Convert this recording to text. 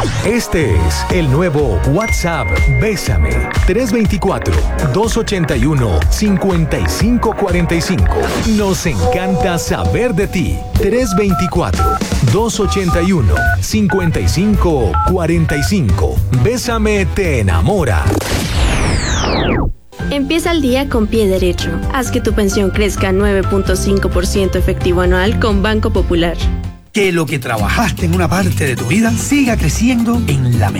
Este es el nuevo WhatsApp Bésame. 324-281-5545. Nos encanta saber de ti. 324-281-5545. Bésame te enamora. Empieza el día con pie derecho. Haz que tu pensión crezca 9.5% efectivo anual con Banco Popular. Que lo que trabajaste en una parte de tu vida siga creciendo en la mejor